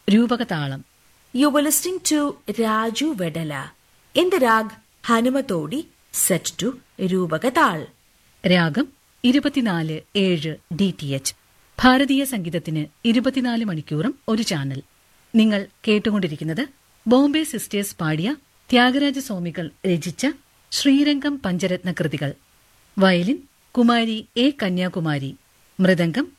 രൂപകതാളം. You were listening to Raju Vedala in the rag Hanumatodi set to Rupagatal. രാഗം 24/7 DTH. ഭാരതീയ സംഗീതത്തിന് 24 മണിക്കൂറും ഒരു channel. നിങ്ങൾ കേട്ടുകൊണ്ടിരിക്കുന്നത് ബോംബെ സിസ്റ്റേഴ്സ് പാടിയ ത്യാഗരാജ സ്വാമികൾ രചിച്ച ശ്രീരംഗം പഞ്ചരത്ന കൃതികൾ. Violin Kumari A Kanyakumari, mridangam